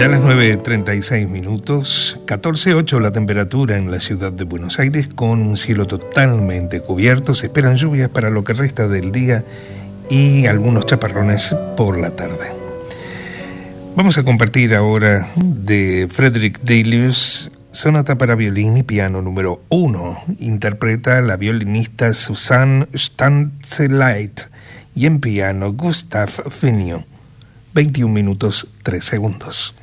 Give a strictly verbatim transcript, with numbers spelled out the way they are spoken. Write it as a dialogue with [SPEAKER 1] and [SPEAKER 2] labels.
[SPEAKER 1] Ya a las nueve treinta y seis minutos, catorce ocho la temperatura en la ciudad de Buenos Aires, con un cielo totalmente cubierto. Se esperan lluvias para lo que resta del día y algunos chaparrones por la tarde. Vamos a compartir ahora de Frederick Delius, Sonata para violín y piano número uno. Interpreta la violinista Susanne Stanzeleit y en piano Gustav Finio. veintiún minutos tres segundos.